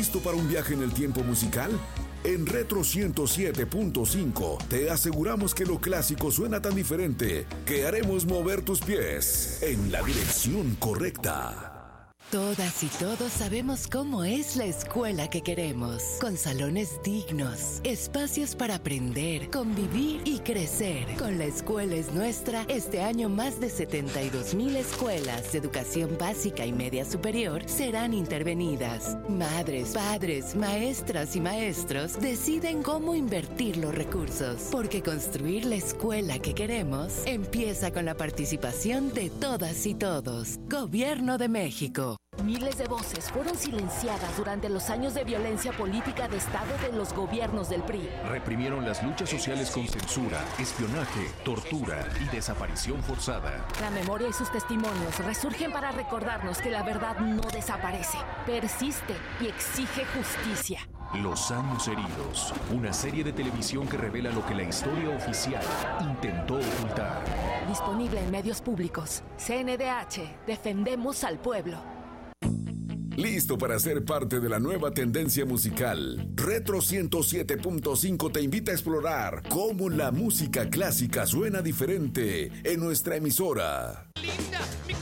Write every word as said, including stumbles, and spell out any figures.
¿Listo para un viaje en el tiempo musical? En Retro ciento siete punto cinco te aseguramos que lo clásico suena tan diferente que haremos mover tus pies en la dirección correcta. Todas y todos sabemos cómo es la escuela que queremos, con salones dignos, espacios para aprender, convivir y crecer. Con La Escuela es Nuestra, este año más de setenta y dos mil escuelas de educación básica y media superior serán intervenidas. Madres, padres, maestras y maestros deciden cómo invertir los recursos, porque construir la escuela que queremos empieza con la participación de todas y todos. Gobierno de México. Miles de voces fueron silenciadas durante los años de violencia política de Estado de los gobiernos del P R I. Reprimieron las luchas sociales con censura, espionaje, tortura y desaparición forzada. La memoria y sus testimonios resurgen para recordarnos que la verdad no desaparece, persiste y exige justicia. Los años heridos, una serie de televisión que revela lo que la historia oficial intentó ocultar. Disponible en medios públicos. C N D H, defendemos al pueblo. ¿Listo para ser parte de la nueva tendencia musical? Retro ciento siete punto cinco te invita a explorar cómo la música clásica suena diferente en nuestra emisora.